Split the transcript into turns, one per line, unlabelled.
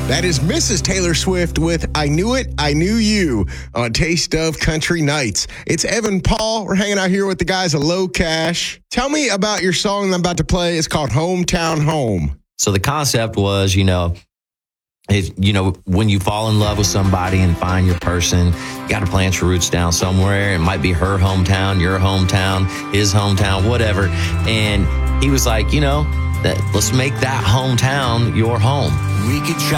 That is Mrs. Taylor Swift with I Knew It, I Knew You on Taste of Country Nights. It's Evan Paul. We're hanging out here with the guys at Low Cash. Tell me about your song I'm about to play. It's called Hometown Home.
So the concept was, when you fall in love with somebody and find your person, you got to plant your roots down somewhere. It might be her hometown, your hometown, his hometown, whatever. And he was like, let's make that hometown your home. We could try